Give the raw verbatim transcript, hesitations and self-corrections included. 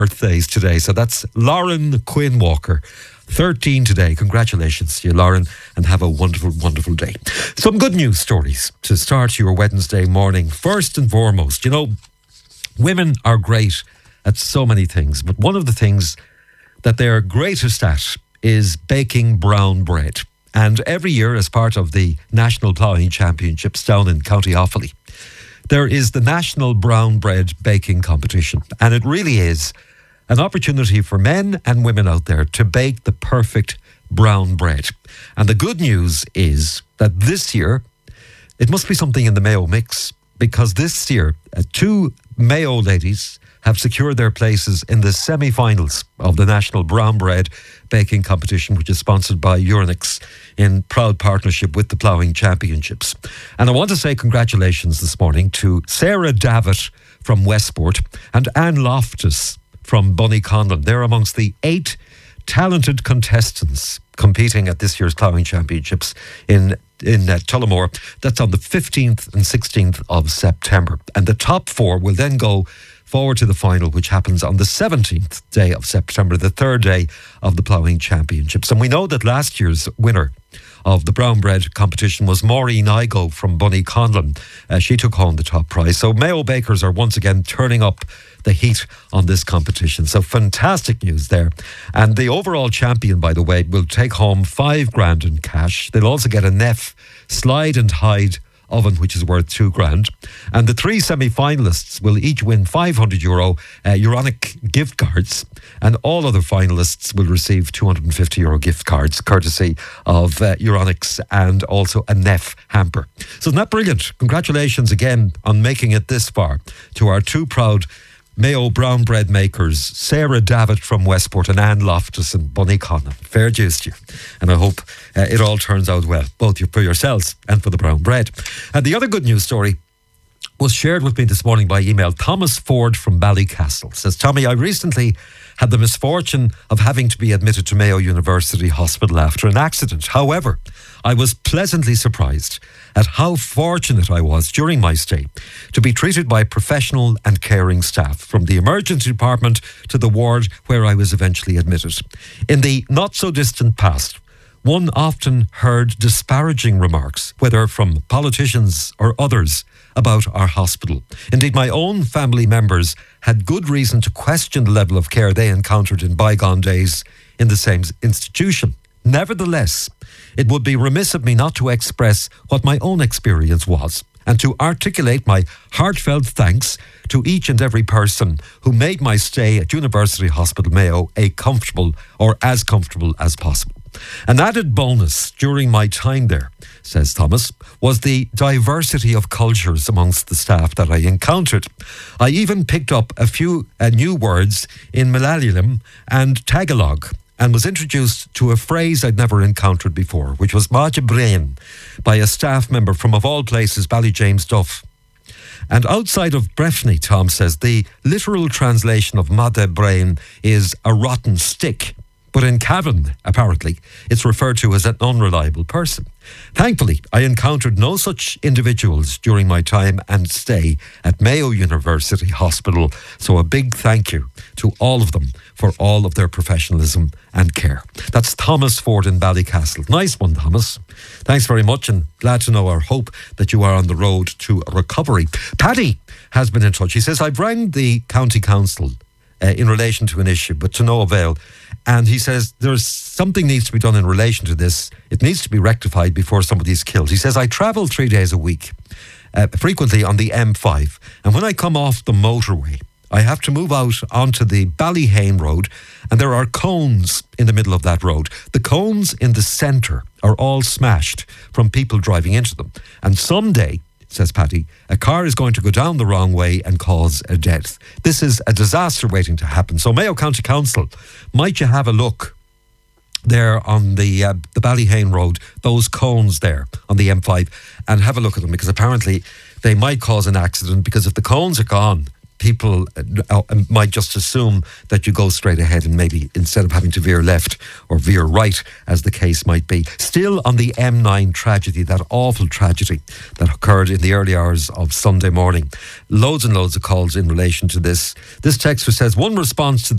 birthdays today. So that's Lauren Quinn Walker. thirteen today. Congratulations to you, Lauren, and have a wonderful, wonderful day. Some good news stories to start your Wednesday morning. First and foremost, you know, women are great at so many things, but one of the things that they're greatest at is baking brown bread. And every year, as part of the National Ploughing Championships down in County Offaly, there is the National Brown Bread Baking Competition. And it really is an opportunity for men and women out there to bake the perfect brown bread. And the good news is that this year, it must be something in the Mayo mix, because this year, uh, two Mayo ladies have secured their places in the semi-finals of the National Brown Bread Baking Competition, which is sponsored by Uranix in proud partnership with the Ploughing Championships. And I want to say congratulations this morning to Sarah Davitt from Westport and Anne Loftus from Bunnyconlon. They're amongst the eight talented contestants competing at this year's Ploughing Championships in in uh, Tullamore. That's on the fifteenth and sixteenth of September. And the top four will then go forward to the final, which happens on the seventeenth day of September, the third day of the Ploughing Championships. And we know that last year's winner of the brown bread competition was Maureen Igo from Bunnyconlon. Uh, she took home the top prize. So Mayo bakers are once again turning up the heat on this competition. So fantastic news there. And the overall champion, by the way, will take home five grand in cash. They'll also get a Neff slide and hide oven, which is worth two grand. And the three semi-finalists will each win five hundred euro uh, Euronic gift cards, and all other finalists will receive two hundred fifty euro gift cards, courtesy of uh, Euronics, and also a Neff hamper. So isn't that brilliant? Congratulations again on making it this far to our two proud Mayo brown bread makers, Sarah Davitt from Westport and Anne Loftus and Bunnyconlon. Fair dues to you. And I hope uh, it all turns out well, both for yourselves and for the brown bread. And the other good news story was shared with me this morning by email. Thomas Ford from Ballycastle says, Tommy, I recently had the misfortune of having to be admitted to Mayo University Hospital after an accident. However, I was pleasantly surprised at how fortunate I was during my stay to be treated by professional and caring staff, from the emergency department to the ward where I was eventually admitted. In the not-so-distant past, one often heard disparaging remarks, whether from politicians or others, about our hospital. Indeed, my own family members had good reason to question the level of care they encountered in bygone days in the same institution. Nevertheless, it would be remiss of me not to express what my own experience was, and to articulate my heartfelt thanks to each and every person who made my stay at University Hospital Mayo a comfortable, or as comfortable as possible. An added bonus during my time there, says Thomas, was the diversity of cultures amongst the staff that I encountered. I even picked up a few uh, new words in Malayalam and Tagalog, and was introduced to a phrase I'd never encountered before, which was Maja Brain, by a staff member from, of all places, Ballyjames Duff. And outside of Breffni, Tom says, the literal translation of Maja Brain is a rotten stick. But in Cavan, apparently, it's referred to as an unreliable person. Thankfully, I encountered no such individuals during my time and stay at Mayo University Hospital. So a big thank you to all of them for all of their professionalism and care. That's Thomas Ford in Ballycastle. Nice one, Thomas. Thanks very much, and glad to know or hope that you are on the road to recovery. Paddy has been in touch. He says, I've rang the county council Uh, in relation to an issue, but to no avail. And he says there's something needs to be done in relation to this. It needs to be rectified before somebody's killed. He says, I travel three days a week, uh, frequently on the M five. And when I come off the motorway, I have to move out onto the Ballyhane Road, and there are cones in the middle of that road. The cones in the centre are all smashed from people driving into them. And someday, says Paddy, a car is going to go down the wrong way and cause a death. This is a disaster waiting to happen. So Mayo County Council, might you have a look there on the uh, the Ballyhane Road, those cones there on the M five, and have a look at them, because apparently they might cause an accident, because if the cones are gone, people uh, might just assume that you go straight ahead and maybe instead of having to veer left or veer right, as the case might be. Still on the M nine tragedy, that awful tragedy that occurred in the early hours of Sunday morning. Loads and loads of calls in relation to this. This texter says, one response to